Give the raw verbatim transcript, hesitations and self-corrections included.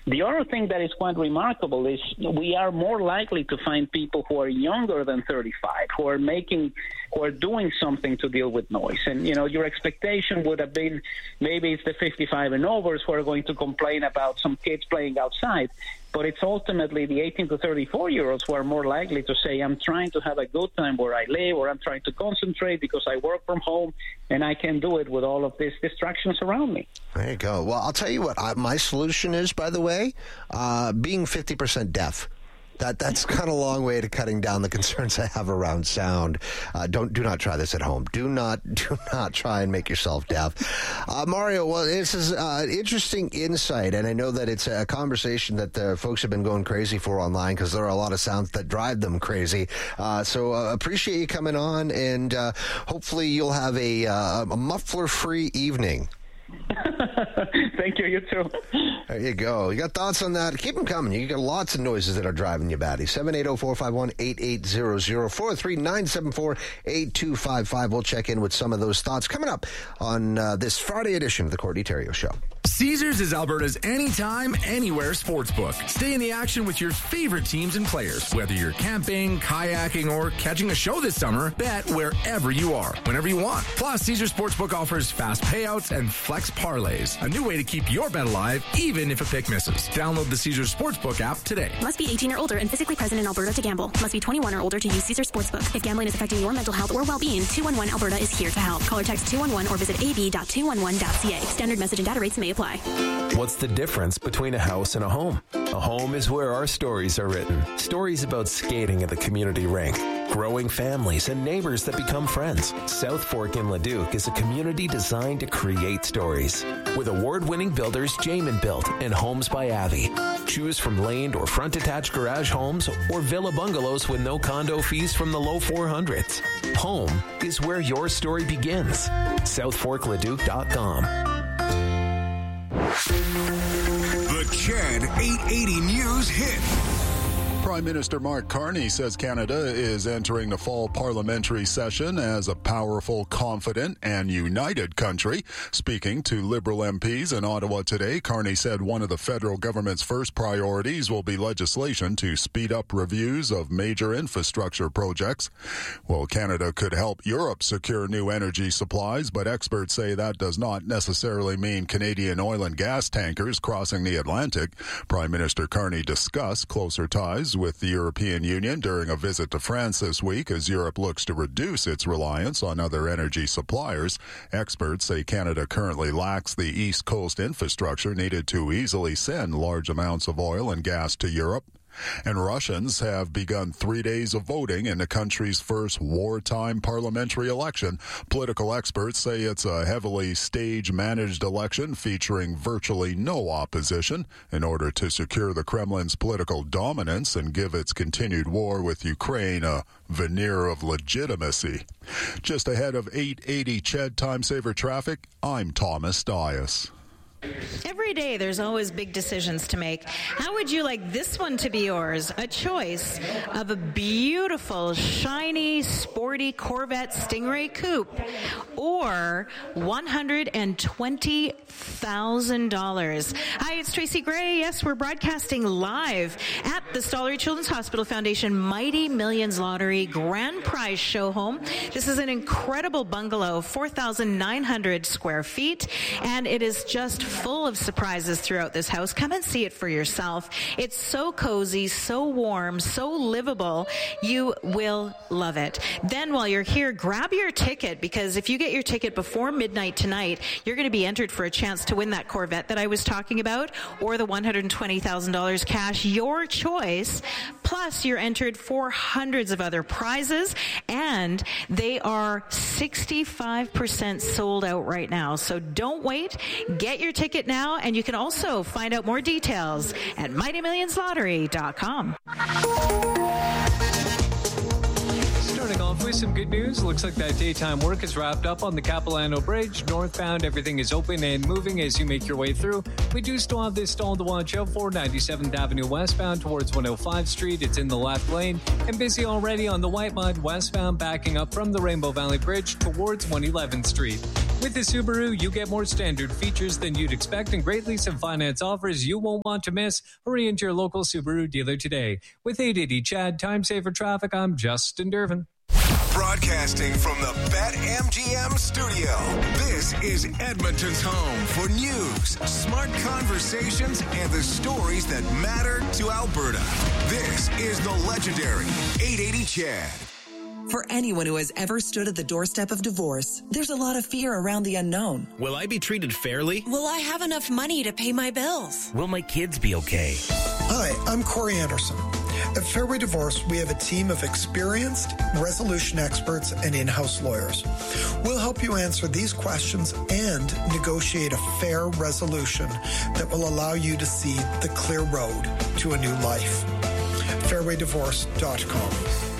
The other thing that is quite remarkable is we are more likely to find people who are younger than thirty-five, who are making, who are doing something to deal with noise. And, you know, your expectation would have been maybe it's the fifty-five and overs who are going to complain about some kids playing outside. But it's ultimately the eighteen to thirty-four-year-olds who are more likely to say, I'm trying to have a good time where I live, or I'm trying to concentrate because I work from home, and I can do it with all of these distractions around me. There you go. Well, I'll tell you what I, my solution is, by the way, uh, being fifty percent deaf. That that's kind of a long way to cutting down the concerns I have around sound. Uh, don't do not try this at home. Do not do not try and make yourself deaf. Uh, Mario, well, this is uh, interesting insight, and I know that it's a conversation that the folks have been going crazy for online because there are a lot of sounds that drive them crazy. Uh, so uh, appreciate you coming on, and uh, hopefully you'll have a, uh, a muffler-free evening. Thank you. You too. There you go. You got thoughts on that? Keep them coming. You got lots of noises that are driving you batty. seven eight zero, four five one, eight eight zero zero, four three nine seven four, eight two five five. We'll check in with some of those thoughts coming up on uh, this Friday edition of the Courtney Theriault Show. Caesars is Alberta's anytime, anywhere sportsbook. Stay in the action with your favorite teams and players. Whether you're camping, kayaking, or catching a show this summer, bet wherever you are, whenever you want. Plus, Caesars Sportsbook offers fast payouts and flex parlays, a new way to keep your bet alive, even if a pick misses. Download the Caesars Sportsbook app today. Must be eighteen or older and physically present in Alberta to gamble. Must be twenty-one or older to use Caesars Sportsbook. If gambling is affecting your mental health or well-being, two one one Alberta is here to help. Call or text two one one or visit a b dot two one one dot c a. Standard message and data rates may apply. What's the difference between a house and a home? A home is where our stories are written. Stories about skating at the community rink, growing families, and neighbors that become friends. South Fork in Leduc is a community designed to create stories. With award-winning builders Jamin Built and Homes by Avi. Choose from laned or front-attached garage homes or villa bungalows with no condo fees from the low four hundreds. Home is where your story begins. south fork leduc dot com. The Chad eight eighty News Hit. Prime Minister Mark Carney says Canada is entering the fall parliamentary session as a powerful, confident, and united country. Speaking to Liberal M Ps in Ottawa today, Carney said one of the federal government's first priorities will be legislation to speed up reviews of major infrastructure projects. Well, Canada could help Europe secure new energy supplies, but experts say that does not necessarily mean Canadian oil and gas tankers crossing the Atlantic. Prime Minister Carney discussed closer ties with the European Union during a visit to France this week as Europe looks to reduce its reliance on other energy suppliers. Experts say Canada currently lacks the East Coast infrastructure needed to easily send large amounts of oil and gas to Europe. And Russians have begun three days of voting in the country's first wartime parliamentary election. Political experts say it's a heavily stage-managed election featuring virtually no opposition in order to secure the Kremlin's political dominance and give its continued war with Ukraine a veneer of legitimacy. Just ahead of eight eighty C H E D Time Saver Traffic, I'm Thomas Dias. Every day there's always big decisions to make. How would you like this one to be yours? A choice of a beautiful, shiny, sporty Corvette Stingray Coupe or one hundred twenty thousand dollars. Hi, it's Tracy Gray. Yes, we're broadcasting live at the Stollery Children's Hospital Foundation Mighty Millions Lottery Grand Prize Show Home. This is an incredible bungalow, four thousand nine hundred square feet, and it is just full of surprises throughout this house. Come and see it for yourself. It's so cozy, so warm, so livable. You will love it. Then while you're here, grab your ticket, because if you get your ticket before midnight tonight, you're going to be entered for a chance to win that Corvette that I was talking about, or the one hundred twenty thousand dollars cash, your choice. Plus, you're entered for hundreds of other prizes, and they are sixty-five percent sold out right now. So don't wait. Get your ticket now, and you can also find out more details at mighty millions lottery dot com. Starting off with some good news. Looks like that daytime work is wrapped up on the Capilano Bridge. Northbound, everything is open and moving as you make your way through. We do still have this stall to watch out for. ninety-seventh Avenue westbound towards one oh five Street. It's in the left lane. And busy already on the White Mud westbound, backing up from the Rainbow Valley Bridge towards one eleventh Street. With the Subaru, you get more standard features than you'd expect and great lease and finance offers you won't want to miss. Hurry into your local Subaru dealer today. With eight eighty Chad, Time Saver Traffic, I'm Justin Dervin. Broadcasting from the BetMGM studio, this is Edmonton's home for news, smart conversations, and the stories that matter to Alberta. This is the legendary eight eighty Chad. For anyone who has ever stood at the doorstep of divorce, there's a lot of fear around the unknown. Will I be treated fairly? Will I have enough money to pay my bills? Will my kids be okay? Hi, I'm Corey Anderson. At Fairway Divorce, we have a team of experienced resolution experts and in-house lawyers. We'll help you answer these questions and negotiate a fair resolution that will allow you to see the clear road to a new life. fairway divorce dot com.